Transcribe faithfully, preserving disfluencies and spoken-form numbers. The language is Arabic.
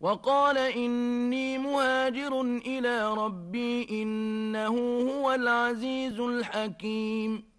وقال إني مهاجر إلى ربي إنه هو العزيز الحكيم